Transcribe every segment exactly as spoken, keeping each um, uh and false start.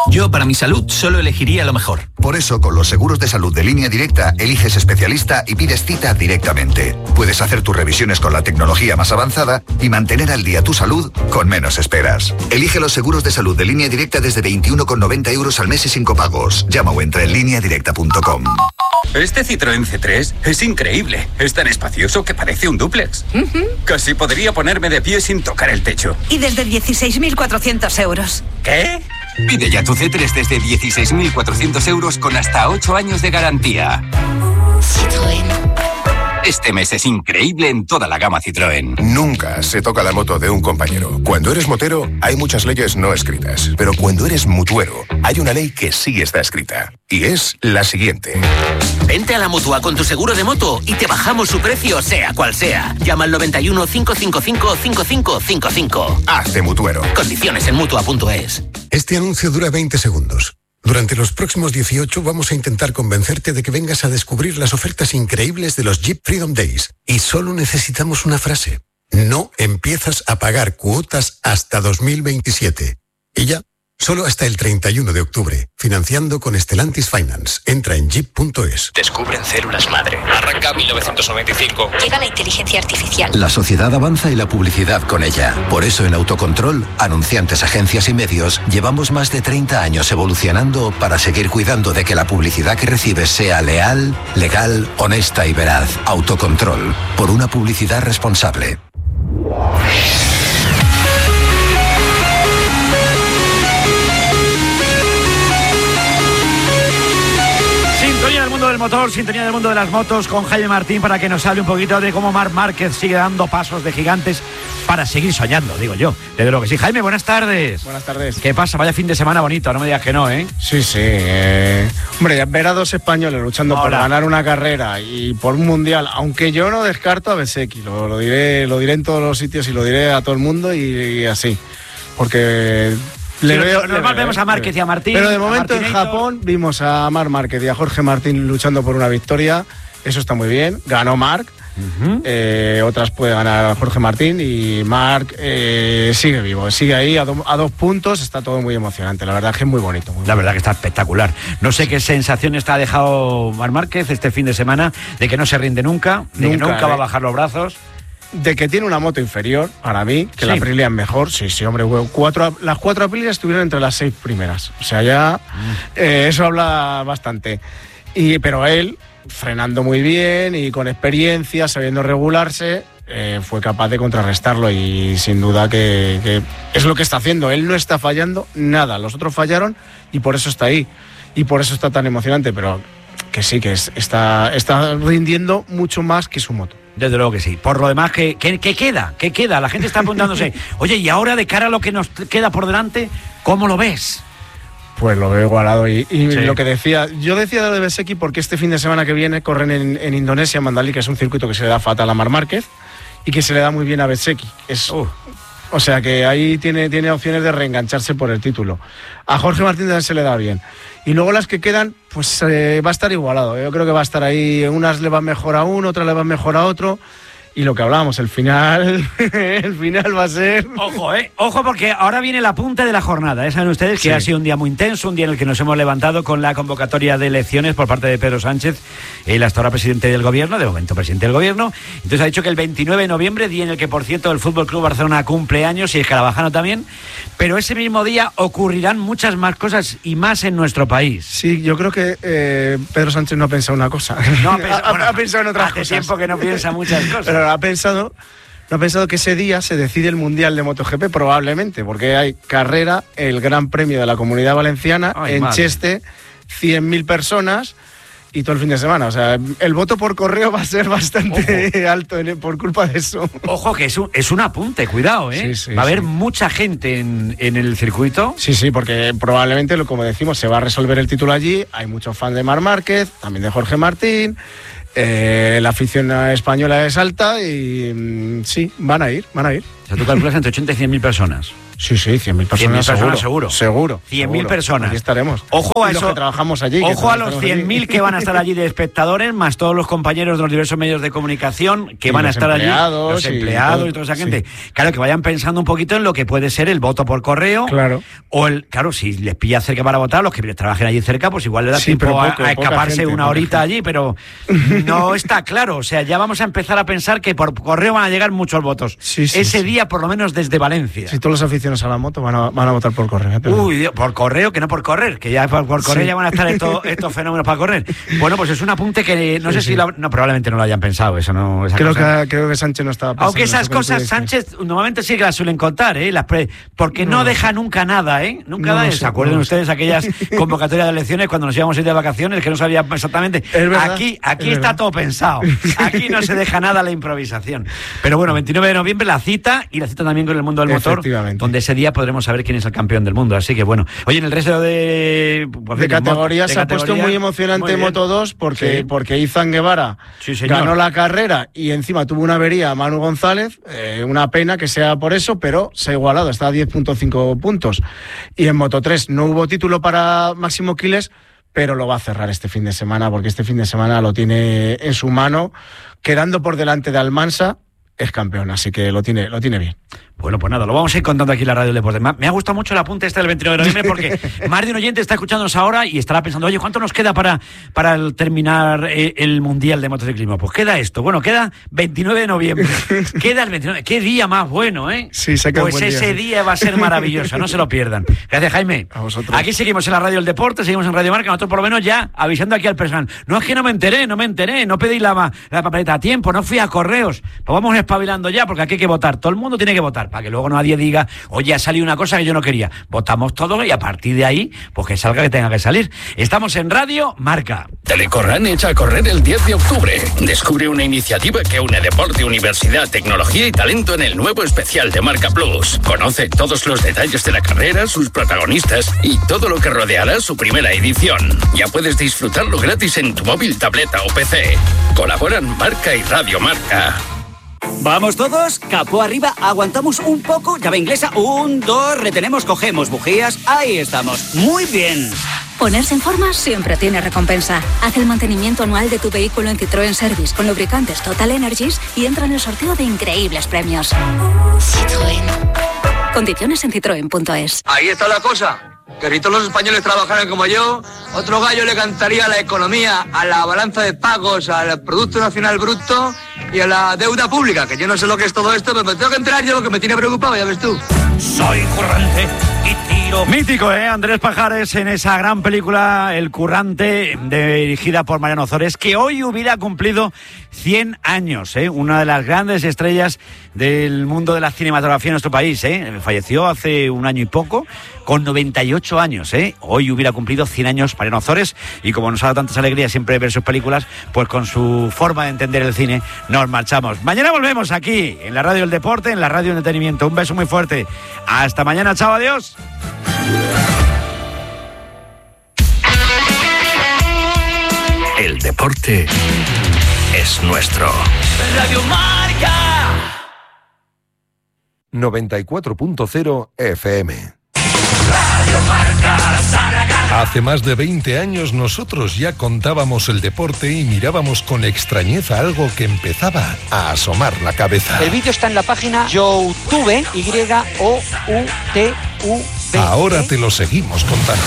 Yo, para mi salud, solo elegiría lo mejor. Por eso, con los seguros de salud de Línea Directa, eliges especialista y pides cita directamente. Puedes hacer tus revisiones con la tecnología más avanzada y mantener al día tu salud con menos esperas. Elige los seguros de salud de Línea Directa desde veintiuno con noventa euros al mes y sin copagos. Llama o entra en línea directa punto com. Este Citroën C tres es increíble. Es tan espacioso que parece un dúplex. Uh-huh. Casi podría ponerme de pie sin tocar el techo. Y desde dieciséis mil cuatrocientos euros. ¿Qué? Pide ya tu C tres desde dieciséis mil cuatrocientos euros con hasta ocho años de garantía. Citroën. Este mes es increíble en toda la gama Citroën. Nunca se toca la moto de un compañero. Cuando eres motero, hay muchas leyes no escritas. Pero cuando eres mutuero, hay una ley que sí está escrita. Y es la siguiente. Vente a la Mutua con tu seguro de moto y te bajamos su precio, sea cual sea. Llama al noventa y uno, cinco cinco cinco, cinco cinco cinco cinco. Hazte mutuero. Condiciones en mutua punto es. Este anuncio dura veinte segundos. Durante los próximos dieciocho vamos a intentar convencerte de que vengas a descubrir las ofertas increíbles de los Jeep Freedom Days. Y solo necesitamos una frase. No empiezas a pagar cuotas hasta dos mil veintisiete. Y ya, solo hasta el treinta y uno de octubre. Financiando con Stellantis Finance. Entra en jeep punto es. Descubren células madre. Arranca mil novecientos noventa y cinco. Llega la inteligencia artificial. La sociedad avanza y la publicidad con ella. Por eso en Autocontrol, anunciantes, agencias y medios, llevamos más de treinta años evolucionando para seguir cuidando de que la publicidad que recibes sea leal, legal, honesta y veraz. Autocontrol. Por una publicidad responsable. Del motor, sintonía del mundo de las motos con Jaime Martín para que nos hable un poquito de cómo Marc Márquez sigue dando pasos de gigantes para seguir soñando, digo yo. Desde luego que sí. Jaime, buenas tardes. Buenas tardes. ¿Qué pasa? Vaya fin de semana bonito, no me digas que no, ¿eh? Sí, sí. Eh... Hombre, ver a dos españoles luchando Hola. por ganar una carrera y por un mundial, aunque yo no descarto a Bezzecchi, lo, lo, diré, lo diré en todos los sitios y lo diré a todo el mundo y, y así. Porque... Le sí, veo, normal le vemos a Márquez y a Martín. Pero de momento en Japón vimos a Marc Márquez y a Jorge Martín luchando por una victoria. Eso está muy bien. Ganó Marc. Uh-huh. Eh, otras puede ganar Jorge Martín y Marc eh, sigue vivo, sigue ahí a, do, a dos puntos. Está todo muy emocionante. La verdad es que es muy bonito. Muy la bonito. verdad que está espectacular. No sé qué sensaciones te ha dejado Marc Márquez este fin de semana de que no se rinde nunca, de nunca, que nunca eh. va a bajar los brazos. De que tiene una moto inferior, para mí, que sí. La Aprilia es mejor. Sí, sí, hombre, cuatro, las cuatro Aprilias estuvieron entre las seis primeras. O sea, ya mm. eh, eso habla bastante. Y, pero él, frenando muy bien y con experiencia, sabiendo regularse, eh, fue capaz de contrarrestarlo y sin duda que, que es lo que está haciendo. Él no está fallando nada, los otros fallaron y por eso está ahí. Y por eso está tan emocionante, pero que sí, que es, está, está rindiendo mucho más que su moto. Desde luego que sí. Por lo demás, ¿qué, qué, qué queda? ¿Qué queda? La gente está preguntándose, oye, y ahora de cara a lo que nos queda por delante, ¿cómo lo ves? Pues lo veo igualado y, y sí. Lo que decía, yo decía de lo de Bezzecchi porque este fin de semana que viene corren en, en Indonesia, en Mandalika, que es un circuito que se le da fatal a Marc Márquez y que se le da muy bien a Bezzecchi. Es, uh. O sea que ahí tiene, tiene opciones de reengancharse por el título. A Jorge Martín también se le da bien. Y luego las que quedan, pues eh, va a estar igualado. Yo creo que va a estar ahí, unas le van mejor a uno, otras le van mejor a otro. Y lo que hablábamos, el final, el final va a ser... Ojo, eh, ojo, porque ahora viene la punta de la jornada. ¿eh? Saben ustedes que sí. Ha sido un día muy intenso, un día en el que nos hemos levantado con la convocatoria de elecciones por parte de Pedro Sánchez, el hasta ahora presidente del gobierno, de momento presidente del gobierno. Entonces ha dicho que el veintinueve de noviembre, día en el que, por cierto, el F C Barcelona cumple años y el Carabajano también, pero ese mismo día ocurrirán muchas más cosas y más en nuestro país. Sí, yo creo que eh, Pedro Sánchez no ha pensado una cosa. No ha pensado, bueno, ha pensado en otras hace cosas. Hace tiempo que no piensa muchas cosas. Pero ha pensado, no ha pensado que ese día se decide el Mundial de MotoGP, probablemente, porque hay carrera, el Gran Premio de la Comunidad Valenciana, Ay, en madre. Cheste, cien mil personas y todo el fin de semana. O sea, el voto por correo va a ser bastante Ojo. alto en, por culpa de eso. Ojo, que es un, es un apunte, cuidado, ¿eh? Sí, sí, va a haber sí. mucha gente en, en el circuito. Sí, sí, porque probablemente, como decimos, se va a resolver el título allí. Hay muchos fans de Marc Márquez, también de Jorge Martín. Eh, la afición española es alta y mmm, sí, van a ir, van a ir. O sea, tú calculas entre ochenta y cien mil personas. Sí, sí, cien mil personas, personas seguro. Seguro. cien mil personas. Aquí estaremos. Ojo a y eso. Los que trabajamos allí. Ojo a los cien mil que van a estar allí de espectadores, más todos los compañeros de los diversos medios de comunicación que y van a estar allí. Los y empleados todo, y toda esa gente. Sí. Claro, que vayan pensando un poquito en lo que puede ser el voto por correo. Claro. O el, claro, si les pilla cerca para votar, los que trabajen allí cerca, pues igual le da sí, tiempo poco, a, a escaparse gente, una horita allí, pero no está claro. O sea, ya vamos a empezar a pensar que por correo van a llegar muchos votos. Sí, sí, Ese sí. día, por lo menos desde Valencia. Si todos los aficionados a la moto van a, van a votar por correo. Uy, Dios, por correo, que no por correr, que ya por, por correo sí. ya van a estar estos, estos fenómenos para correr. Bueno, pues es un apunte que no sí, sé sí. si lo, no, probablemente no lo hayan pensado, eso no. Esa Creo cosa. que, creo que Sánchez no estaba pensando. Aunque esas cosas Sánchez normalmente sí que las suelen contar, ¿eh? Las pre, porque no, no deja nunca nada, ¿eh? Nunca no, da. No ¿Se sé, acuerdan no ustedes aquellas convocatorias de elecciones cuando nos íbamos a ir de vacaciones que no sabía exactamente? Es verdad, aquí aquí es está verdad. todo pensado. Aquí no se deja nada a la improvisación. Pero bueno, veintinueve de noviembre la cita y la cita también con el mundo del motor, donde ese día podremos saber quién es el campeón del mundo. Así que bueno, oye, en el resto de pues, de categorías de se ha puesto muy emocionante muy Moto dos porque, sí. porque Izan Guevara sí, ganó la carrera y encima tuvo una avería a Manu González, eh, una pena que sea por eso, pero se ha igualado, está a diez punto cinco puntos. Y en Moto tres no hubo título para Máximo Quiles, pero lo va a cerrar este fin de semana, porque este fin de semana lo tiene en su mano, quedando por delante de Almansa, es campeón, así que lo tiene, lo tiene bien. Bueno, pues nada, lo vamos a ir contando aquí en la Radio del Deporte. Me ha gustado mucho el apunte este del veintinueve de noviembre porque más de un oyente está escuchándonos ahora y estará pensando, oye, ¿cuánto nos queda para, para el terminar el, el Mundial de Motociclismo? Pues queda esto. Bueno, queda veintinueve de noviembre. Queda el veintinueve. Qué día más bueno, ¿eh? Sí, sé que Pues es buen ese día, día va a ser maravilloso, no se lo pierdan. Gracias, Jaime. A vosotros. Aquí seguimos en la Radio del Deporte, seguimos en Radio Marca, nosotros por lo menos ya avisando aquí al personal. No, es que no me enteré, no me enteré, no pedí la, la papeleta a tiempo, no fui a correos. Pues vamos espabilando ya, porque aquí hay que votar. Todo el mundo tiene que votar, para que luego nadie diga diga, oye, ha salido una cosa que yo no quería. Votamos todo y a partir de ahí, pues que salga que tenga que salir. Estamos en Radio Marca. Telecorran echa a correr el diez de octubre. Descubre una iniciativa que une deporte, universidad, tecnología y talento en el nuevo especial de Marca Plus. Conoce todos los detalles de la carrera, sus protagonistas y todo lo que rodeará su primera edición. Ya puedes disfrutarlo gratis en tu móvil, tableta o P C. Colaboran Marca y Radio Marca. Vamos todos, capó arriba, aguantamos un poco, llave inglesa, un, dos, retenemos, cogemos bujías, ahí estamos, muy bien. Ponerse en forma siempre tiene recompensa. Haz el mantenimiento anual de tu vehículo en Citroën Service con lubricantes Total Energies y entra en el sorteo de increíbles premios. Citroën. Condiciones en citroen punto es. Ahí está la cosa. Que si todos los españoles trabajaran como yo, otro gallo le cantaría a la economía, a la balanza de pagos, al Producto Nacional Bruto y a la deuda pública, que yo no sé lo que es todo esto, pero me tengo que enterar yo, lo que me tiene preocupado, ya ves tú. Soy currante y tiro. Mítico, ¿eh? Andrés Pajares en esa gran película El Currante, dirigida por Mariano Ozores, que hoy hubiera cumplido cien años, ¿eh? Una de las grandes estrellas del mundo de la cinematografía en nuestro país, ¿eh? Falleció hace un año y poco, con noventa y ocho años, ¿eh? Hoy hubiera cumplido cien años Mariano Ozores y como nos ha dado tantas alegrías siempre ver sus películas, pues con su forma de entender el cine nos marchamos. Mañana volvemos aquí, en la Radio del Deporte, en la Radio del Entretenimiento. Un beso muy fuerte. Hasta mañana, chao, adiós. El deporte es nuestro. Radio Marca. noventa y cuatro punto cero F M. Radio Marca, Zaragoza. Hace más de veinte años nosotros ya contábamos el deporte y mirábamos con extrañeza algo que empezaba a asomar la cabeza. El vídeo está en la página YouTube, Y O U T U B. Ahora te lo seguimos contando.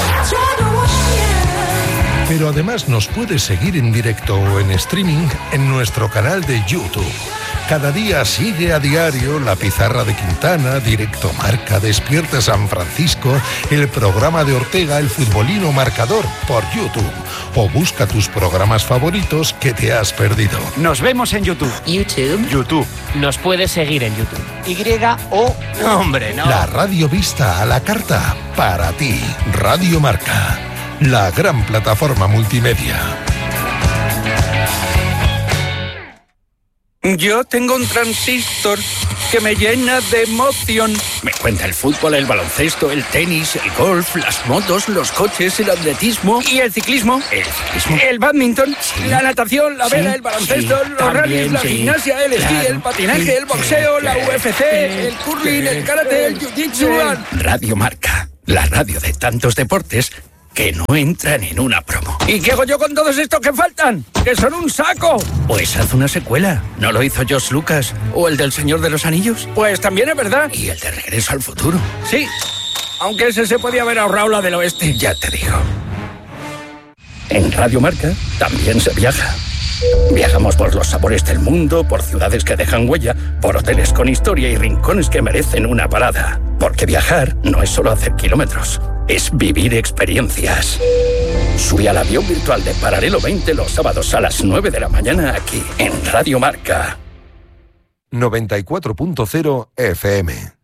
Pero además nos puedes seguir en directo o en streaming en nuestro canal de YouTube. Cada día sigue a diario La Pizarra de Quintana, Directo Marca, Despierta San Francisco, el programa de Ortega, El Futbolino Marcador por YouTube. O busca tus programas favoritos que te has perdido. Nos vemos en YouTube. YouTube. YouTube. Nos puedes seguir en YouTube. Y O... No, hombre, no. La radio vista a la carta para ti. Radio Marca. La gran plataforma multimedia. Yo tengo un transistor que me llena de emoción. Me cuenta el fútbol, el baloncesto, el tenis, el golf, las motos, los coches, el atletismo y el ciclismo. El ciclismo. El bádminton, sí. La natación, la vela, sí. El baloncesto, sí. Los rallies, la sí. Gimnasia, el esquí, claro. El patinaje, sí. El boxeo, sí. La U F C, el curling, el karate, el jiu-jitsu. Radio Marca, la radio de tantos deportes que no entran en una promo. ¿Y qué hago yo con todos estos que faltan? ¡Que son un saco! Pues haz una secuela. ¿No lo hizo George Lucas? ¿O el del Señor de los Anillos? Pues también es verdad. ¿Y el de Regreso al Futuro? Sí, aunque ese se podía haber ahorrado la del oeste. Ya te digo. En Radio Marca también se viaja. Viajamos por los sabores del mundo, por ciudades que dejan huella, por hoteles con historia y rincones que merecen una parada. Porque viajar no es solo hacer kilómetros, es vivir experiencias. Sube al avión virtual de Paralelo veinte los sábados a las nueve de la mañana aquí, en Radio Marca. noventa y cuatro punto cero F M.